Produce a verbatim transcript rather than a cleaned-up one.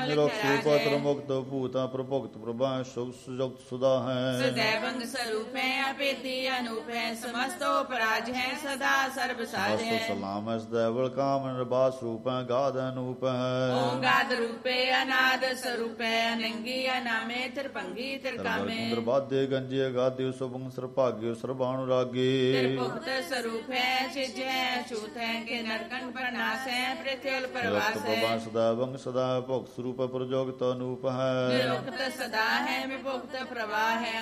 निरक्षरूपत्र मुक्त भूता प्रभुक्त प्रभा सुजुक्त सुधा है सदैवंग स्वरूप है अपेति अनूप है समस्तो पराज है सदा सर्व साध है सलाम है सदैवल काम निर्बास रूप है गाद अनूप है ओम गाद रूपे अनाद स्वरूप है अनंगी अनामे त्रिभंगी त्रिकामे निर्बाध्य गंजे गाद्य सुभंग सर्वभाग्य सर्वानुरागी त्रिभुक्त स्वरूप है छिज है अछूत है के नरकंठ पर नाश है पृथ्वी प्रवास है सदैवंग सदा भोक्त स्वरूप प्रजोगत अनूप है निरुक्त सदा है विभुक्त प्रवाह है